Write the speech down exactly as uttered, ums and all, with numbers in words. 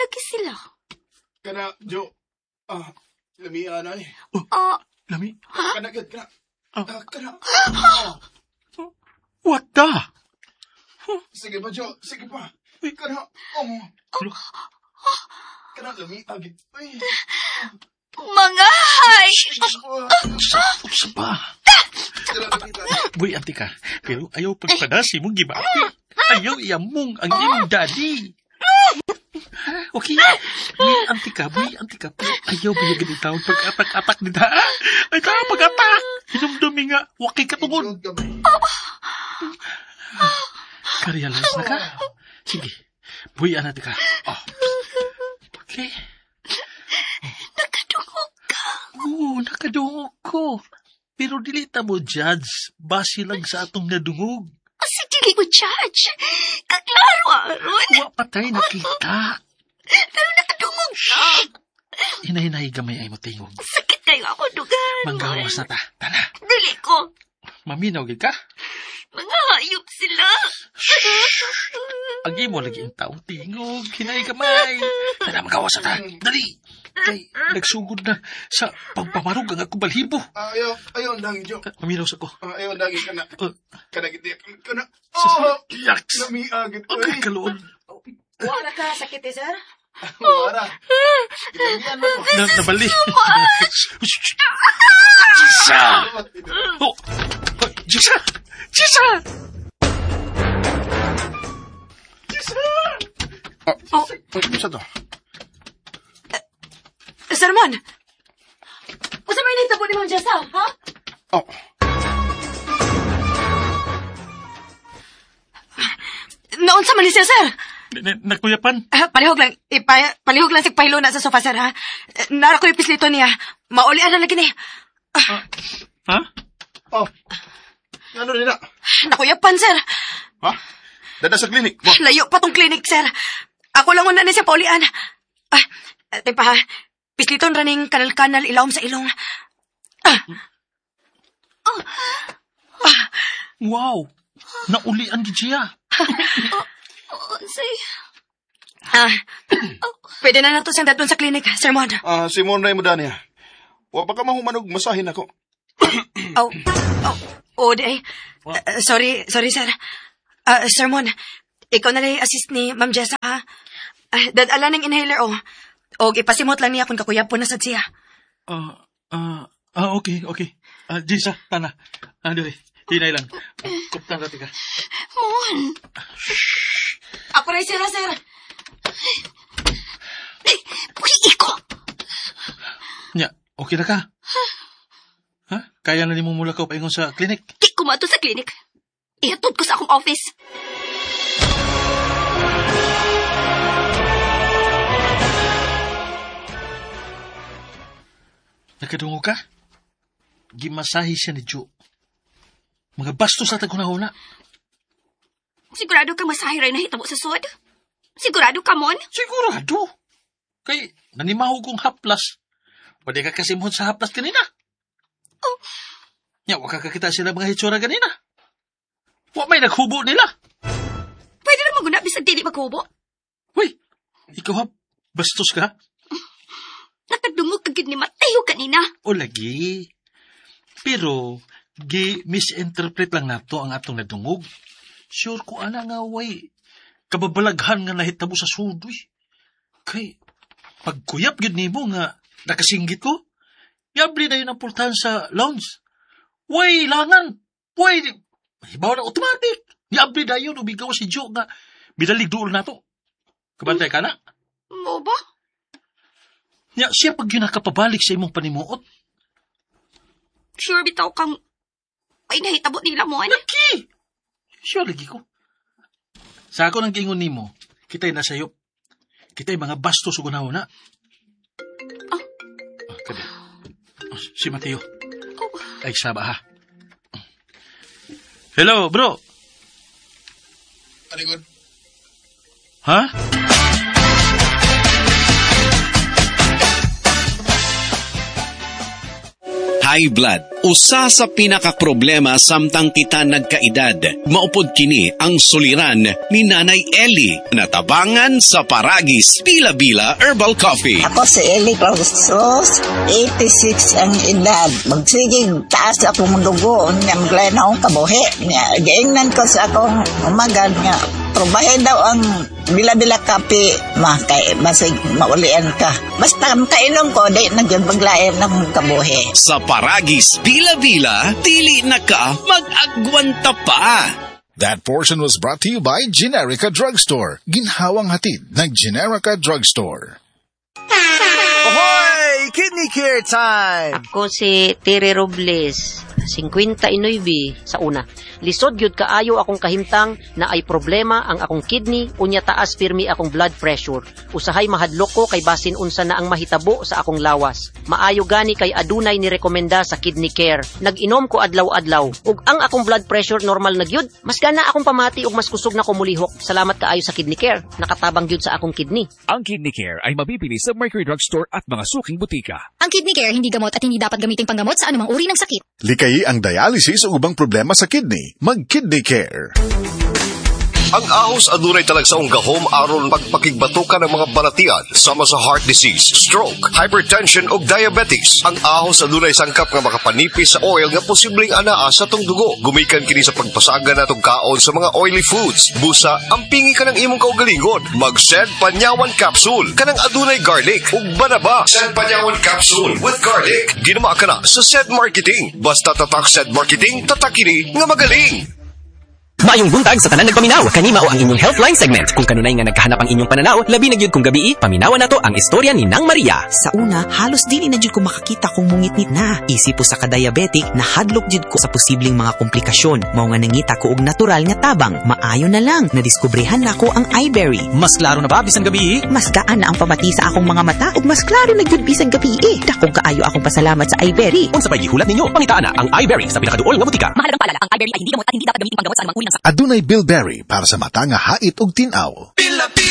lagi sila? Kana, Jo. Ah, lami anay. Oh, Ah, lami. Kana, gid, kana. Ah. Ah, kana. Ah. What the? Sige pa, Jo. Sige pa. Kana, um. Kana, lami agit. Ay. mga hay! Sa pa. Boy, anti ka. Pero ayaw pagpadasi mong gibapi. Ayaw iyamong ang iyong daddy. Okay. Boy, anti ka. Boy, anti ka. Pero ayaw ba yung ganitawang pag-atak-atak nila? Ay, ka pag-atak. Hinumdumi nga. Wakay katungod. Ka-realize na ka? Sige. Boy, anati ka. Oh. Okay. Nakadungog ka. Oo, nakadungog ko. Pero dilita mo, Judge. Basi lang sa atong nadungog. Sige, dili mo, Judge. Kaklaro, aron. Wa patay nakita. Pero nakadungog ka. Hinahinay gamay ay mo tingog. Sakit kayo ako, dugan. Manggawas na ta. Tana. Dili ko. Maminaw gid ka? Mga hayop sila. Agi mo lagi ang taong tingog. Hinay gamay. Tana, manggawas na ta. Dali. Kay, nagsugod na sa pagpamarog ang akong balhibo. Ah, ayaw, ayaw, nangin, Jo. Maminaw sa ko. Ah, ayaw, nangin, kana. Uh, Kana, gid, kana. sa Oh, yaks. lami agit. Agay kaloon. Wala ka sakit eh, sir? Wala. Lamian mo. Na, nabali. Jisa! Oh, oh, Jisa! Jisa! Jisa! Oh, oh, sa to? Sir Mon! Usa may nita po ni Ma'am Jessa, ha? Oh. Noon sa Malaysia, sir. Nagkuyapan? Ah, palihog lang. Ipa, palihog lang si Pahilo na sa sofa, sir, ha? Nara ko yung pislito niya. Maulian na lagi ni. Ha? Oh. Ano nila? Nakuyapan, sir. Ha? Dada sa klinik. Bo. Layo pa tong klinik, sir. Ako lang una ni siya paulian. Ah, tempa ha. Pisliton raning kanal-kanal ilawom sa ilong. Ah. Oh, Ah. Wow! Naulian gid siya. oh, say, Ah. Pwede na nato siyang dadun sa klinik, Sir Mon. Ah, si Monray mo daniya. Wa pa ka mahumanog, masahin ako. Oh. Oh. Oh, day. Uh, sorry, sorry, sir. Uh, Sir Mon, ikaw na lang assist ni Ma'am Jessa, ha? Uh, dadala ng inhaler, oh. O, ipasimot lang niya kung kakuyap po na sa siya. Ah, ah, ah, okay, okay. Ah, Jisa, tana. Ah, dali. Hinay lang. Kuptan rati ka. Mon. Ako rin sila, sir. Uy, iko. Nya, okay na ka? Ha? Kaya na ni mo mula ka paingon sa klinik? Di ko mato sa klinik. Ihatod ko sa akong office. Nakadungo ka? Gimasahi siya ni Jo. Mga bastos sa tagunahuna. Sigurado ka masahiray na hitabo sa sod? Sigurado ka, Mon? Sigurado. Kay, nanimaho kong haplas. Pwede ka kasimhon sa haplas kanina. Oh. Nya, waka kakita sila mga hitsura kanina. Wa may naghubo nila. Pwede na maguna bisag dili maghubo. Uy, ikaw ha, bastos ka? Nakadungog kagid ni Mateo kanina. O lagi. Pero, gi-misinterpret lang nato ang atong nadungog. Sure ko ana nga way. Kababalaghan nga nahitabo sa sudoy. Kay, pagkuyap yun nimo nga nakasinggit ko, yabli na yun ang pultahan sa lounge. Way, langan. Way, hibaw na automatic. Yabli na yun, ubigaw si Joe nga bidalig doon na to. Kabantay ka na? Mo ba? Ya, siya pag yun nakapabalik sa imong panimuot. Sure bitaw kang ay nahitabo nila mo, ano? Laki! Sure lagi ko. Sa ako nang gingon nimo, kita'y nasayop. Kita'y mga bastos ugunaw na. Ah. Ah, kabi. Oh, si Mateo. Oh. Ay, saba ha. Hello, bro. Aligod. Ha? high blood. Usa sa pinakaproblema samtang kita nagkaedad. Maupod kini ang suliran ni Nanay Ellie. Natabangan sa Paragis Bila-Bila Herbal Coffee. Ako si Ellie Clausos, eighty-six ang edad. Magsigig taas akong dugo, niyang glena akong kabuhi. Gaingnan ko sa akong umagad nga. Probahe daw ang bila-bila kape, ma, kay masig maulian ka. Basta kainom ko, di nagyan paglayan ng kabuhi. Sa Paragis Bila-Bila, dili na ka mag-agwanta pa. That portion was brought to you by Generica Drugstore. Ginhawang hatid ng Generica Drugstore. Ahoy! Kidney Care time! Ako si Tere Robles, fifty-nine sa una. Lisod gyud kaayo akong kahimtang na ay problema ang akong kidney unya taas pirmi akong blood pressure. Usahay mahadlok ko kay basin unsa na ang mahitabo sa akong lawas. Maayo gani kay adunay ni rekomenda sa Kidney Care. Nag-inom ko adlaw-adlaw ug ang akong blood pressure normal na gyud. Mas gana akong pamati ug mas kusog na ko mulihok. Salamat kaayo sa Kidney Care. Nakatabang gyud sa akong kidney. Ang Kidney Care ay mabibili sa Mercury Drugstore at mga suking butika. Ang Kidney Care hindi gamot at hindi dapat gamiting panggamot sa anumang uri ng sakit. Likayi ang dialysis o ubang problema sa kidney. Mag-Kidney Care. Ang ahos adunay talagsaong gahom aron pagpakigbatukan ng mga balatian sama sa heart disease, stroke, hypertension ug diabetes. Ang ahos adunay sangkap nga makapanipis sa oil nga posibleng anaa sa tong dugo. Gumikan kini sa pagpasaga natong kaon sa mga oily foods. Busa, ampingi ka ng imong kaugalingon. Mag-Sed Panyawan Capsule kanang adunay garlic ug banaba. Sed Panyawan Capsule with garlic. Ginama ka na sa Sed Marketing. Basta tatak Sed Marketing, tatak kini nga magaling. Maayong buntag sa tanan nagpaminaw, kanima o ang inyong Healthline segment. Kung kanunay nga nagkahanap ang inyong pananaw, labi na gyud kung gabi, paminawan nato ang istorya ni Nang Maria. Sa una, halos dili na gyud ko makakita kung mungit-ngit na. Isip po sa ka-diabetic, nahadlok gyud ko sa posibleng mga komplikasyon. Mao nga nangita ko og natural nga tabang. Maayo na lang, nadiskubrehan na ko ang iBerry. Mas klaro na ba bisan gabi? Mas gaan na ang pamati sa akong mga mata ug mas klaro na gyud bisan gabi. Dakong kaayo akong pasalamat sa iBerry. Unsa pay gihulat ninyo? Pangitaan na ang iBerry sa pinakaduol nga butika. Mahalagang paalala, ang iBerry ay hindi gamot at hindi dapat gamiting panggamot sa anumang uri ng sakit. Adunay Bilberry para sa mata nga hait ug tin-aw.